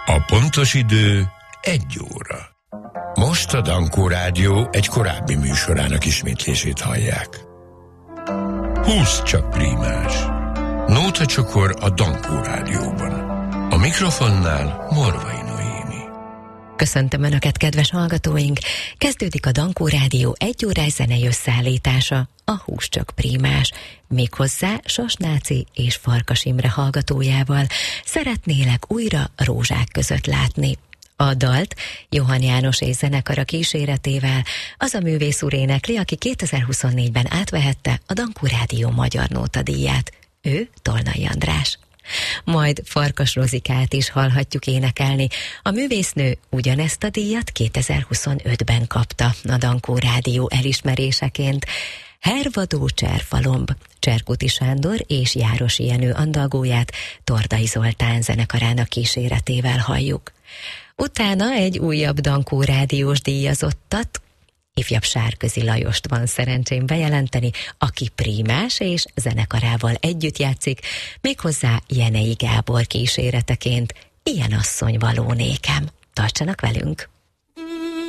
A pontos idő 1 óra. Most a Dankó Rádió egy korábbi műsorának ismétlését hallják. 20 csak prímás. Nótacsokor a Dankó Rádióban. A mikrofonnál Morvai Noémi. Köszöntöm Önöket, kedves hallgatóink! Kezdődik a Dankó Rádió 1 órás zenei összeállítása, a 20 csak prímás. Méghozzá Sasnáci és Farkas Imre hallgatójával. Szeretnélek újra rózsák között látni. A dalt Johann János és zenekara kíséretével az a művész úr énekli, aki 2024-ben átvehette a Dankó Rádió Magyar Nótadíját. Ő Tolnai András. Majd Farkas Rozikát is hallhatjuk énekelni. A művésznő ugyanezt a díjat 2025-ben kapta a Dankó Rádió elismeréseként. Hervadó cserfalomb, Cserkuti Sándor és Járosi Jenő andalgóját Tordai Zoltán zenekarának kíséretével halljuk. Utána egy újabb Dankó Rádiós díjazottat, ifjabb Sárközi Lajost van szerencsém bejelenteni, aki prímás és zenekarával együtt játszik, méghozzá Jenei Gábor kíséreteként. Ilyen asszony való nékem. Tartsanak velünk!